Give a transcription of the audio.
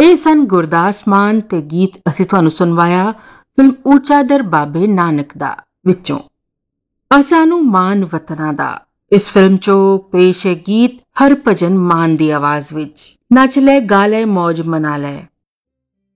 ਇਹ ਸਨ ਗੁਰਦਾਸ ਮਾਨ ਤੇ ਗੀਤ ਅਸੀਂ ਤੁਹਾਨੂੰ ਸੁਣਵਾਇਆ ਫਿਲਮ ਉੱਚਾ ਦਰ ਬਾਬੇ ਨਾਨਕ ਦਾ ਵਿੱਚੋਂ ਅਸਾਨੂੰ ਮਾਨ ਵਤਨਾਂ ਦਾ। ਇਸ ਫਿਲਮ ਚੋਂ ਪੇਸ਼ ਹੈ ਗੀਤ ਹਰਭਜਨ ਮਾਨ ਦੀ ਆਵਾਜ਼ ਵਿੱਚ। ਨੱਚ ਲੈ ਗਾ ਲੈ ਮੌਜ ਮਨਾ ਲੈ।